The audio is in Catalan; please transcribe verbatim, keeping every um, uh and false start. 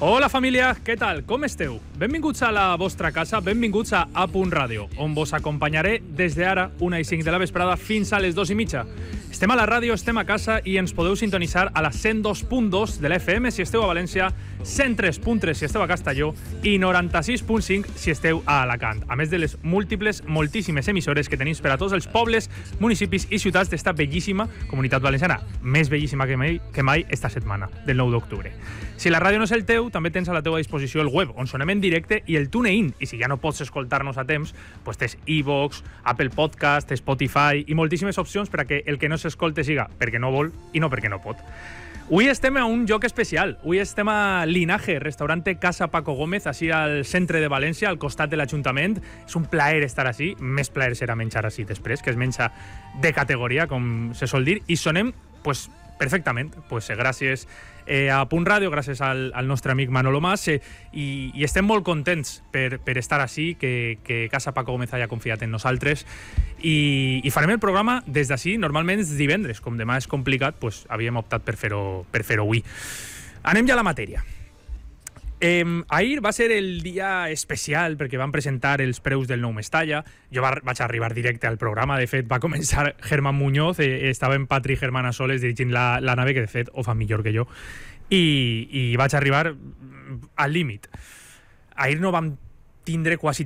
Hola família, què tal? Com esteu? Benvinguts a la vostra casa, benvinguts a A Punt Ràdio, on vos acompanyaré des d'ara, una i cinc de la vesprada, fins a les dos i mitja. Estem a la ràdio, estem a casa i ens podeu sintonitzar a la cent dos punt dos de l'F M si esteu a València, cent tres punt tres si esteu a Castelló i noranta-sis punt cinc si esteu a Alacant, a més de les múltiples, moltíssimes emissores que tenim per a tots els pobles, municipis i ciutats d'esta bellíssima comunitat valenciana, més bellíssima que mai, que mai esta setmana, del nou d'octubre. Si la ràdio no és el teu, també tens a la teva disposició el web, on sonem en directe, i el TuneIn. I si ja no pots escoltar-nos a temps, pues tens iVoox, Apple Podcast, Spotify i moltíssimes opcions per a que el que no s'escolte siga perquè no vol i no perquè no pot. Avui estem a un lloc especial. Avui estem a Linaje, restaurante Casa Paco Gómez, així al centre de València, al costat de l'Ajuntament. És un plaer estar així, més plaer serà menjar així després, que es menja de categoria, com se sol dir, i sonem, pues, perfectament, pues, gràcies eh, a Punt Ràdio, gràcies al, al nostre amic Manolo Mas, eh, i, i estem molt contents per, per estar així, que, que Casa Paco Gómez haya confiat en nosaltres, i, i farem el programa des d'ací, normalment els divendres, com demà és complicat, pues, havíem optat per fer-ho per fer-ho avui. Anem ja a la matèria. Eh, ahir va ser el dia especial perquè van presentar els preus del nou Mestalla. Jo va, vaig arribar directe al programa. De fet, va començar Germán Muñoz, eh, estava en Patri Germán a soles dirigint la, la nave, que de fet ho fa millor que jo, i, i vaig arribar al límit. Ahir no vam tindre quasi